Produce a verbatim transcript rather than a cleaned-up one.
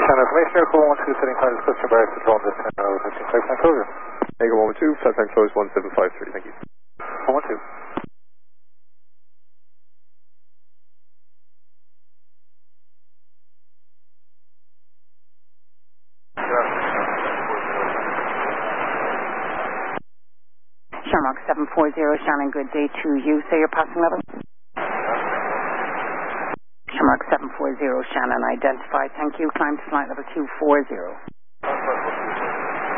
Channel information, Aircon one two, setting time, customer barracks, control this ten, oh, fifteen, five, nine, closure. Aircon one two, flight time close one seven five three, thank you. one one two. Shamrock seven four zero, Shannon, good day to you. Say your passing level. Shamrock seven four zero, Shannon, identified. Thank you. Climb to flight level two four zero.